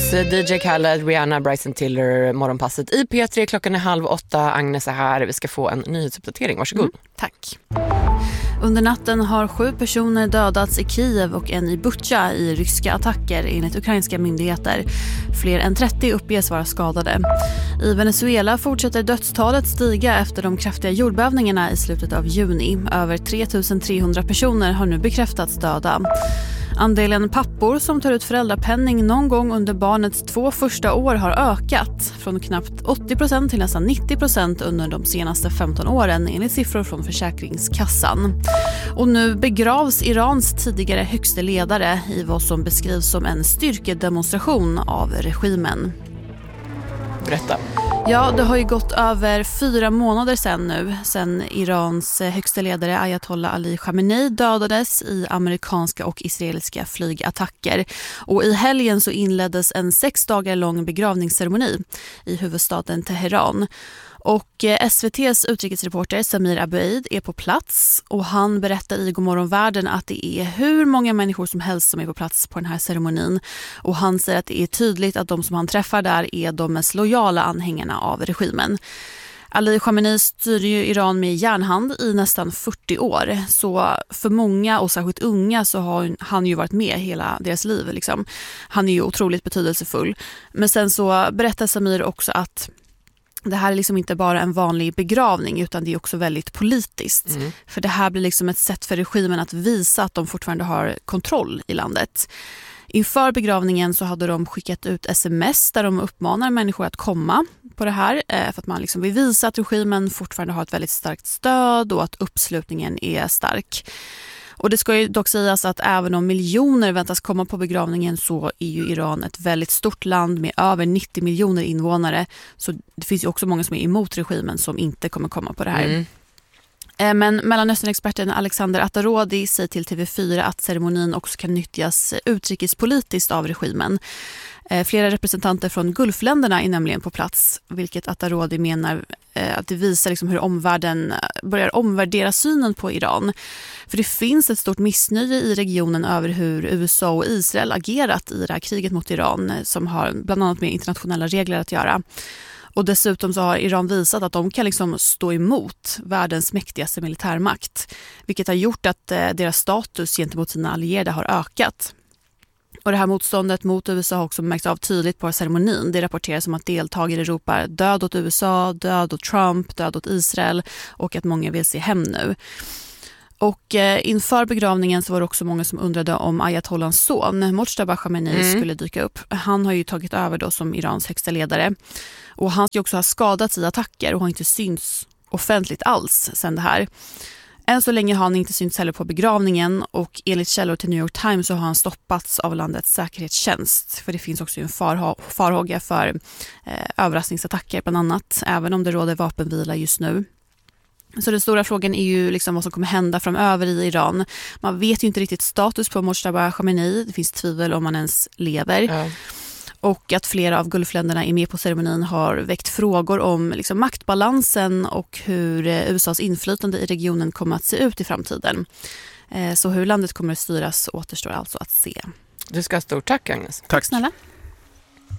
Agnes, DJ Khaled, Rihanna, Bryson Tiller, morgonpasset i P3. Klockan är 7:30. Agnes är här. Vi ska få en nyhetsuppdatering. Varsågod. Tack. Under natten har 7 personer dödats i Kiev och en i Butja i ryska attacker enligt ukrainska myndigheter. Fler än 30 uppges vara skadade. I Venezuela fortsätter dödstalet stiga efter de kraftiga jordbävningarna i slutet av juni. Över 3300 personer har nu bekräftats döda. Andelen pappor som tar ut föräldrapenning någon gång under barnets 2 första år har ökat från knappt 80% till nästan 90% under de senaste 15 åren enligt siffror från Försäkringskassan. Och nu begravs Irans tidigare högste ledare i vad som beskrivs som en styrkedemonstration av regimen. Berätta. Ja, det har ju gått över 4 månader sedan Irans högsta ledare Ayatollah Ali Khamenei dödades i amerikanska och israeliska flygattacker. Och i helgen så inleddes en 6 dagar lång begravningsceremoni i huvudstaden Teheran. Och SVT:s utrikesreporter Samir Abueid är på plats och han berättar i Godmorgon Världen att det är hur många människor som helst som är på plats på den här ceremonin. Och han säger att det är tydligt att de som han träffar där är de mest lojala anhängarna av regimen. Ali Khamenei styr ju Iran med järnhand i nästan 40 år. Så för många och särskilt unga så har han ju varit med hela deras liv. Liksom. Han är ju otroligt betydelsefull. Men sen så berättar Samir också att det här är liksom inte bara en vanlig begravning utan det är också väldigt politiskt. För det här blir liksom ett sätt för regimen att visa att de fortfarande har kontroll i landet. Inför begravningen så hade de skickat ut sms där de uppmanar människor att komma på det här. För att man liksom vill visa att regimen fortfarande har ett väldigt starkt stöd och att uppslutningen är stark. Och det ska ju dock sägas att även om miljoner väntas komma på begravningen så är ju Iran ett väldigt stort land med över 90 miljoner invånare. Så det finns ju också många som är emot regimen som inte kommer komma på det här. Men Mellanöstern-experten Alexander Atarodi säger till TV4 att ceremonin också kan nyttjas utrikespolitiskt av regimen. Flera representanter från Gulfländerna är nämligen på plats, vilket Atarodi menar att det visar liksom hur omvärlden börjar omvärdera synen på Iran. För det finns ett stort missnöje i regionen över hur USA och Israel agerat i det här kriget mot Iran som har bland annat med internationella regler att göra. Och dessutom så har Iran visat att de kan liksom stå emot världens mäktigaste militärmakt, vilket har gjort att deras status gentemot sina allierade har ökat. Och det här motståndet mot USA har också märkts av tydligt på ceremonin. Det rapporteras om att deltagare ropar död åt USA, död åt Trump, död åt Israel och att många vill se hem nu. Och inför begravningen så var det också många som undrade om Ayatollahs son, Mojtaba Khamenei, skulle dyka upp. Han har ju tagit över då som Irans högsta ledare. Och han ska också ha skadats i attacker och har inte synts offentligt alls sedan det här. Än så länge har han inte synts heller på begravningen och enligt källor till New York Times så har han stoppats av landets säkerhetstjänst. För det finns också en farhåga för överraskningsattacker bland annat, även om det råder vapenvila just nu. Så den stora frågan är ju liksom vad som kommer hända framöver i Iran. Man vet ju inte riktigt status på Mojtaba Khamenei. Det finns tvivel om han ens lever. Ja. Och att flera av Gulfländerna är med på ceremonin har väckt frågor om liksom maktbalansen och hur USAs inflytande i regionen kommer att se ut i framtiden. Så hur landet kommer att styras återstår alltså att se. Du ska ha stort tack, Agnes. Tack snälla.